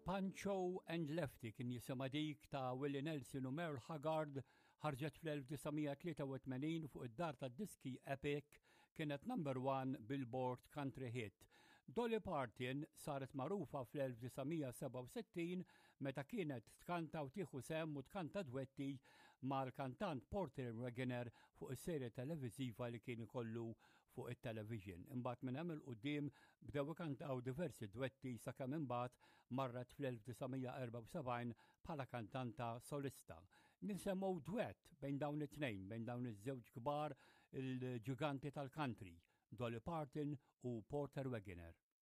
Pancho and Lefty kien jisimha dik ta' Willie Nelson u Merle Haggard ħarġet fl-1983 fuq id-dar tad-diski Epic kienet number 1 Billboard Country Hit. Dolly Parton saret magħrufa fl-1967 meta kienet tkanta u tieħu sehem u tkanta dwetti mal-kantant Porter Wagoner fuq is-serje televiżiva li kien ikollu fuq it-television. Imbagħad minn hemm il quddiem bdew ikantaw diversi dwetti sakemm imbagħad marret fl-1974 bħala kantanta solista. Nisemgħu duett bejn dawn it-tnejn, bejn dawn iż-żewġ kbar il-ġiganti tal-country, Dolly Parton u Porter Wagoner.